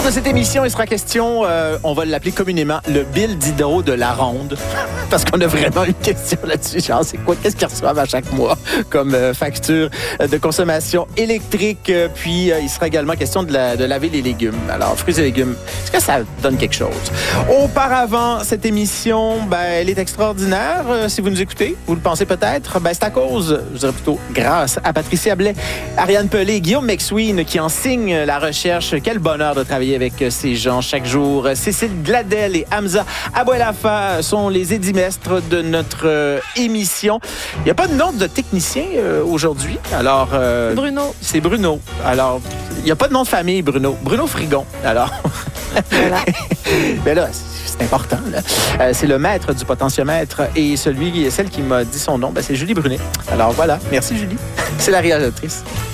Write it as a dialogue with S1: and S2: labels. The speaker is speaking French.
S1: de cette émission, il sera question, on va l'appeler communément le Bill d'hydro de la ronde, parce qu'on a vraiment une question là-dessus. Genre, c'est quoi? Qu'est-ce qu'ils reçoivent à chaque mois comme facture de consommation électrique? Puis, il sera également question de laver les légumes. Alors, fruits et légumes, est-ce que ça donne quelque chose? Auparavant, cette émission, elle est extraordinaire. Si vous nous écoutez, vous le pensez peut-être, c'est à cause, je dirais plutôt grâce à Patricia Blais, Ariane Pelé, Guillaume McSween qui en signe la recherche. Quel bonheur de travailler avec ces gens chaque jour. Cécile Gladel et Hamza Abouelafa sont les édimestres de notre émission. Il n'y a pas de nom de technicien aujourd'hui. Alors,
S2: Bruno.
S1: C'est Bruno. Alors, il n'y a pas de nom de famille, Bruno. Bruno Frigon. Alors,
S2: Voilà.
S1: mais là, c'est important. Là. C'est le maître du potentiomètre et celle qui m'a dit son nom, c'est Julie Brunet. Alors voilà, merci Julie. C'est la réalisatrice.